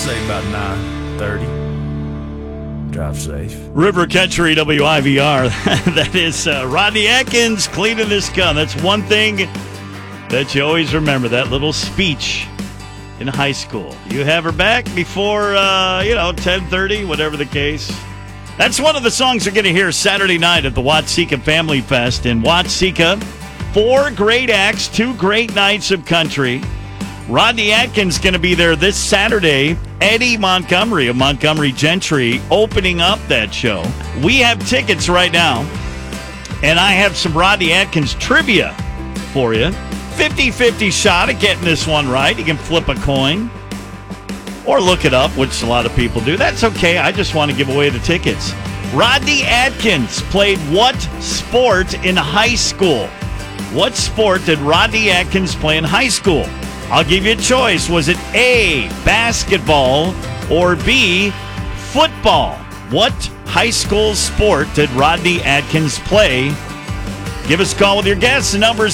say about 9:30. Drive safe. River Country WIVR. That is Rodney Atkins cleaning this gun. That's one thing that you always remember, that little speech in high school. You have her back before, 10:30, whatever the case. That's one of the songs you're going to hear Saturday night at the Watseka Family Fest in Watseka. 4 great acts, 2 great nights of country. Rodney Atkins going to be there this Saturday. Eddie Montgomery of Montgomery Gentry opening up that show. We have tickets right now, and I have some Rodney Atkins trivia for you. 50-50 shot at getting this one right. You can flip a coin or look it up, which a lot of people do. That's okay. I just want to give away the tickets. Rodney Atkins played what sport in high school? What sport did Rodney Atkins play in high school? I'll give you a choice. Was it A, basketball, or B, football? What high school sport did Rodney Atkins play? Give us a call with your guess. The number is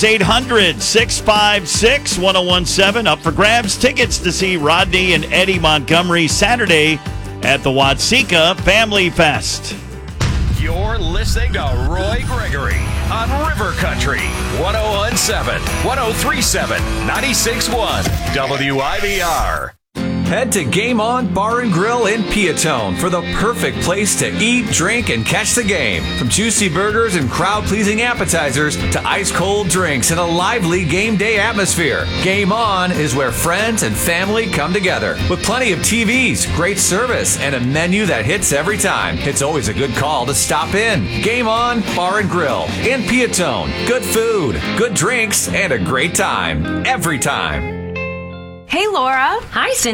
800-656-1017. Up for grabs. Tickets to see Rodney and Eddie Montgomery Saturday at the Watseka Family Fest. You're listening to Roy Gregory on River Country 1017, 1037, 96.1 WIVR. Head to Game On Bar and Grill in Peatone for the perfect place to eat, drink, and catch the game. From juicy burgers and crowd-pleasing appetizers to ice-cold drinks and a lively game day atmosphere, Game On is where friends and family come together. With plenty of TVs, great service, and a menu that hits every time, it's always a good call to stop in. Game On Bar and Grill in Peatone. Good food, good drinks, and a great time. Every time. Hey, Laura. Hi, Cindy.